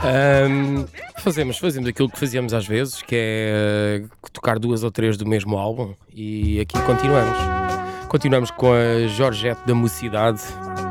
Ahm, fazemos aquilo que fazíamos às vezes, que é tocar duas ou três do mesmo álbum e aqui continuamos. Continuamos com a Georgette da Mocidade